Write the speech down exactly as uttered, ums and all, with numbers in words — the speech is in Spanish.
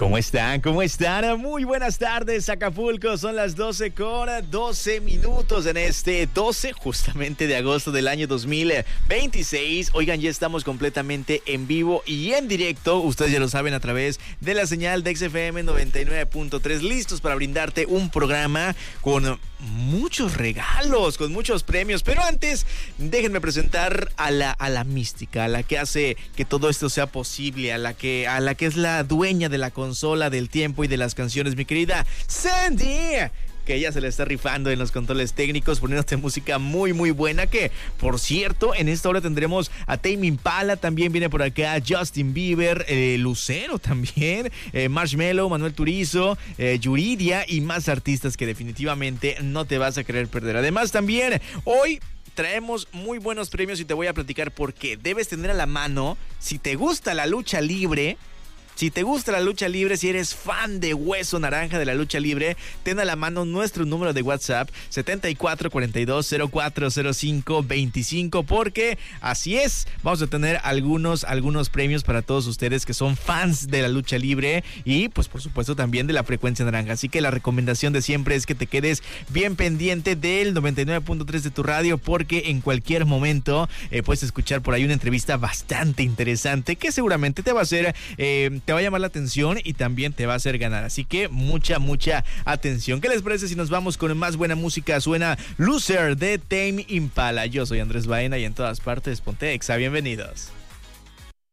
¿Cómo están? ¿Cómo están? Muy buenas tardes, Acapulco. Son las doce con doce minutos en este doce justamente de agosto del año dos mil veintiséis. Oigan, ya estamos completamente en vivo y en directo. Ustedes ya lo saben a través de la señal de X F M noventa y nueve punto tres. Listos para brindarte un programa con muchos regalos, con muchos premios. Pero antes, déjenme presentar a la, a la mística, a la que hace que todo esto sea posible, a la que, a la que es la dueña de la consola del tiempo y de las canciones, mi querida Sandy, que ella se le está rifando en los controles técnicos, poniéndote música muy muy buena, que por cierto, en esta hora tendremos a Tame Impala, también viene por acá Justin Bieber, eh, Lucero también, eh, Marshmello, Manuel Turizo, eh, Yuridia y más artistas que definitivamente no te vas a querer perder. Además también hoy traemos muy buenos premios y te voy a platicar por qué. Debes tener a la mano, si te gusta la lucha libre, Si te gusta la lucha libre, si eres fan de Hueso Naranja de la lucha libre, ten a la mano nuestro número de WhatsApp setenta y cuatro cuarenta y dos cero cuatro cero cinco veinticinco, porque así es, vamos a tener algunos, algunos premios para todos ustedes que son fans de la lucha libre y pues por supuesto también de la frecuencia naranja. Así que la recomendación de siempre es que te quedes bien pendiente del noventa y nueve punto tres de tu radio, porque en cualquier momento eh, puedes escuchar por ahí una entrevista bastante interesante que seguramente te va a hacer... Eh, te va a llamar la atención y también te va a hacer ganar, así que mucha, mucha atención. ¿Qué les parece si nos vamos con más buena música? Suena Loser de Tame Impala. Yo soy Andrés Baena y en todas partes ponte Exa. Bienvenidos.